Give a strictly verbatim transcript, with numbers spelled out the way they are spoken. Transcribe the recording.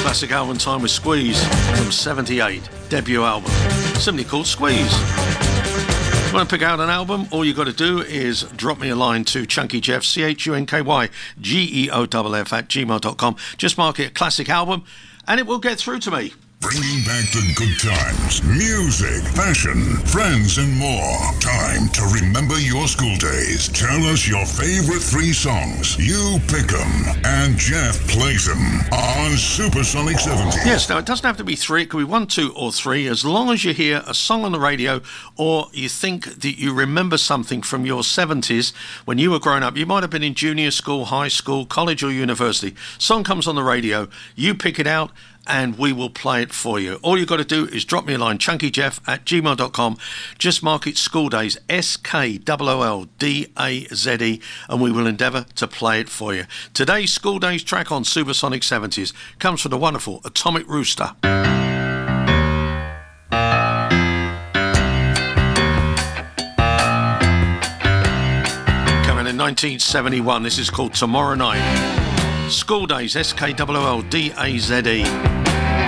classic album time with Squeeze from seventy-eight, debut album, simply called Squeeze. Want to pick out an album? All you got to do is drop me a line to Chunky Jeff, C H U N K Y G E O F F at gmail dot com. Just mark it a classic album and it will get through to me. Bringing back the good times, music, fashion, friends, and more. Time to remember your school days. Tell us your favorite three songs. You pick them, and Jeff plays them on Supersonic seventy. Yes, now it doesn't have to be three. It could be one, two, or three. As long as you hear a song on the radio or you think that you remember something from your seventies when you were growing up. You might have been in junior school, high school, college, or university. Song comes on the radio. You pick it out, and we will play it for you. All you've got to do is drop me a line, chunkyjeff at gmail dot com. Just mark it School Days, S K O O L D A Z E, and we will endeavour to play it for you. Today's School Days track on Supersonic seventies comes from the wonderful Atomic Rooster. Coming in nineteen seventy-one, this is called Tomorrow Night. School Days, S K O O L D A Z E.